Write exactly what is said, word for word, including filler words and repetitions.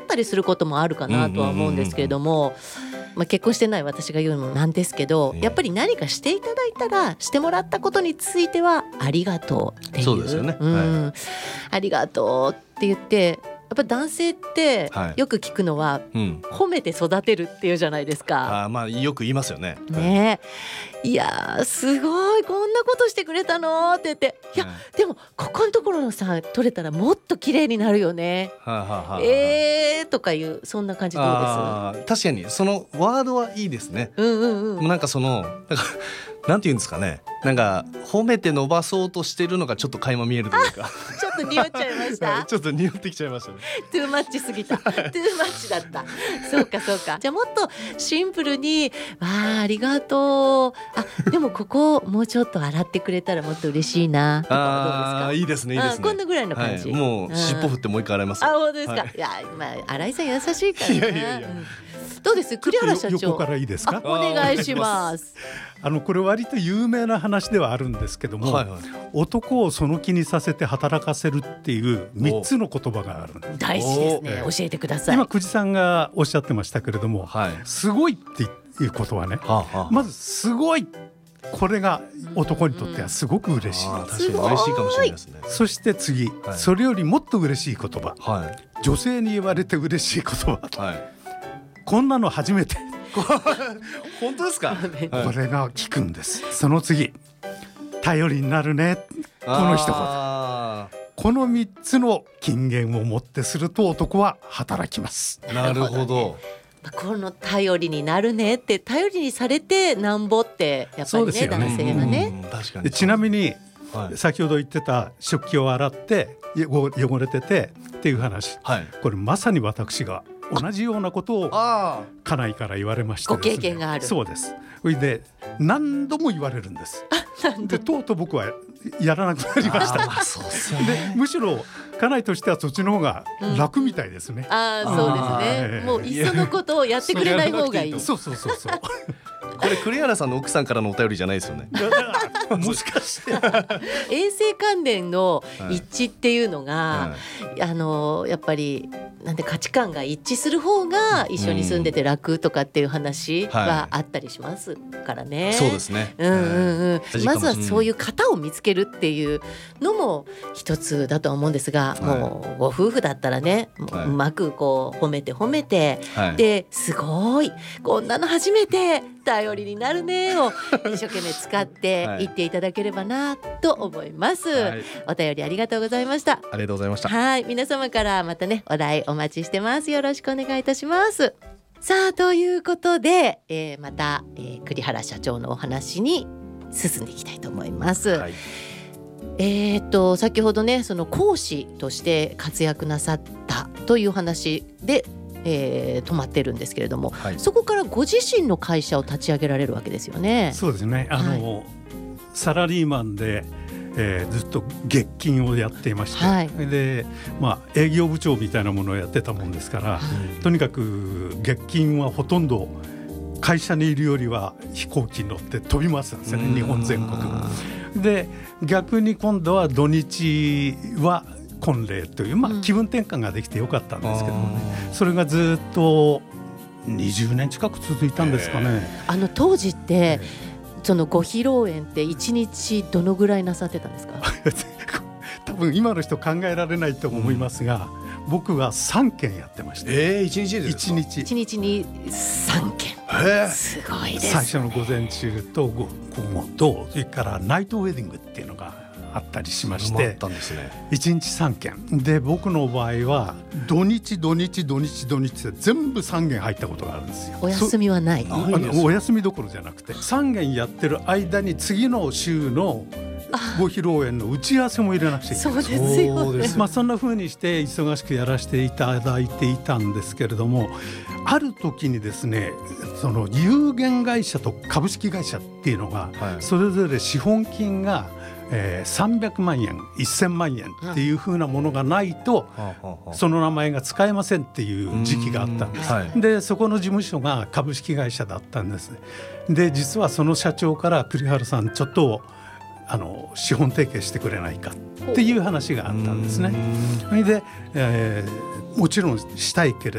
ったりすることもあるかなとは思うんですけれども、まあ、結婚してない私が言うのもなんですけど、やっぱり何かしていただいたらしてもらったことについてはありがとうっていう、 そうですよね、 うん、 はい、 ありがとうって言って、やっぱ男性ってよく聞くのは、はい、うん、褒めて育てるっていうじゃないですか。 あ、まあ、よく言いますよね。 ねえ、いやすごい、こんなことしてくれたのって言って、いや、はい、でもここのところのさ取れたらもっと綺麗になるよね、はあはあはあ、えーとかいう、そんな感じどうです？ あ、確かにそのワードはいいですね。 うんうんうん、 もうなんかそのなんかなんて言うんですかね、なんか褒めて伸ばそうとしてるのがちょっと垣間見えるというかちょっと匂っちゃいましたちょっと匂ってきちゃいましたね。 トゥーマッチすぎたトゥーマッチだったそうかそうか。じゃあもっとシンプルに、わあ、ありがとう、あ、でもここもうちょっと洗ってくれたらもっと嬉しいなとかはどうですか？ あ、いいですね、いいですね。 こんなぐらいの感じ、 はい、もう尻尾振ってもう一回洗います。 あ、本当ですか、はい、いや、まあ、新井さん優しいからね。いやいやいや、うん、どうです栗原社長、 横からいいですか？ お願いしますあのこれ割と有名な話ではあるんですけども、はいはい、男をその気にさせて働かせるっていうみっつの言葉があるんです。 大事ですね、教えてください。 今久慈さんがおっしゃってましたけれども、はい、すごいっていうことはね、はあはあ、まずすごい、これが男にとってはすごく嬉しい、うん、 確かに嬉しいかもしれないですね。 そして次、はい、それよりもっと嬉しい言葉、はい、女性に言われて嬉しい言葉、はい、こんなの初めて本当ですか？これが効くんです。その次、頼りになるね、この一言、このみっつの金言をもってすると男は働きます。 なるほど。 この頼りになるねって、頼りにされてなんぼってやっぱり ね, ね男性はね、うん、 確かに。ちなみに、はい、先ほど言ってた食器を洗って汚れててっていう話、はい、これまさに私が同じようなことを家内から言われましてですね、 ご経験がある。 そうです。それで何度も言われるんです。でとうとう僕はやらなくなりました。 あ、そうですよね。 でむしろ家内としてはそっちの方が楽みたいですね、うん、 ああ、そうですね、もういっそのことをやってくれない方がいい。 そうそうそうそうこれ栗原さんの奥さんからのお便りじゃないですよね。 もしかして衛生関連の一致っていうのが、はいはい、あのやっぱりなんで価値観が一致する方が一緒に住んでて楽とかっていう話はあったりしますからね、はい、 そうですね、 うんうんうん、まずはそういう型を見つけるっていうのも一つだとは思うんですが、はい、もうご夫婦だったらね、はい、うまくこう褒めて褒めて、はい、ですごいこんなの初めて頼りになるねを一生懸命使って言っていただければなと思います、はい、お便りありがとうございました。 ありがとうございました。 はい、皆様からまたねお題お待ちしてます。よろしくお願いいたします。さあ、ということで、えー、また、えー、栗原社長のお話に進んでいきたいと思います、はい。えー、っと先ほどね、その講師として活躍なさったという話でえー、止まってるんですけれども、はい、そこからご自身の会社を立ち上げられるわけですよね。 そうですね、あの、はい、サラリーマンで、えー、ずっと月金をやっていまして、はい、で、まあ、営業部長みたいなものをやってたもんですから、はい、とにかく月金はほとんど会社にいるよりは飛行機に乗って飛びますんですよね、日本全国で。逆に今度は土日は婚礼という、まあ、気分転換ができてよかったんですけどもね、うん、それがずっとにじゅうねん近く続いたんですかね。 あの当時って、そのご披露宴っていちにちどのぐらいなさってたんですか？ 多分今の人考えられないと思いますが、うん、僕はさんけんやってました。 えー、いちにちですか？ いちにちいちにちにさんけん、 えー、 すごいですね。 最初の午前中と午後と、それからナイトウェディングっていうのがあったりしまして、いちにちさんけんで、僕の場合は土日土日土日土日で全部さんけん入ったことがあるんですよ。 お休みはない？ あのお休みどころじゃなくて、さんけんやってる間に次の週のご披露宴の打ち合わせも入れなくちゃいけない。 そうですよね。 まあ、そんな風にして忙しくやらせていただいていたんですけれども、ある時にですね、その有限会社と株式会社っていうのが、はい、それぞれ資本金がえー、さんびゃくまんえんせんまんえんっていう風なものがないと、うん、その名前が使えませんっていう時期があったんです、はい、でそこの事務所が株式会社だったんです。で実はその社長から栗原さんちょっとあの資本提携してくれないかっていう話があったんですね。で、えー、もちろんしたいけれ